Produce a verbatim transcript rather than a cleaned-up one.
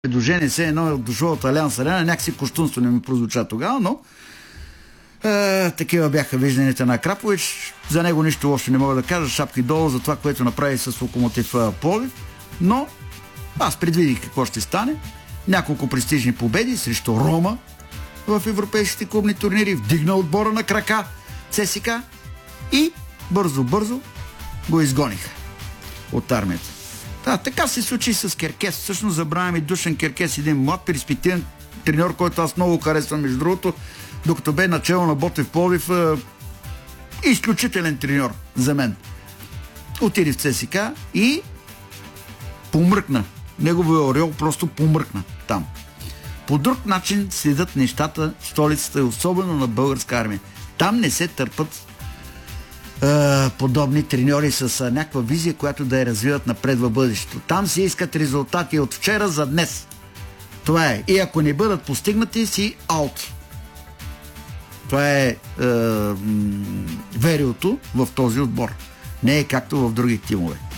предложение се едно е дошло от Алианс Арена, някакси кощунство не ми прозвуча тогава, но е, такива бяха вижданията на Крапович. За него нищо лошо не мога да кажа, шапки долу за това, което направи с Локомотив Пловдив, но аз предвидих какво ще стане. Няколко престижни победи срещу Рома в европейските клубни турнири, вдигна отбора на крака ЦСКА и бързо-бързо го изгониха от армията. Да, така се случи с Керкес. Всъщност забравяме и Душан Керкес, един млад, перспективен треньор, който аз много харесвам, между другото, докато бе начало на Ботев Пловдив, е, изключителен треньор за мен. Отиде в ЦСКА и помръкна. Неговия орел просто помръкна там. По друг начин следят нещата в столицата и особено на българска армия. Там не се търпат е, подобни треньори с е, някаква визия, която да я развиват напред в бъдещето. Там се искат резултати от вчера за днес. Това е. И ако не бъдат постигнати, си аут. Това е, е вериото в този отбор. Не е както в други тимове.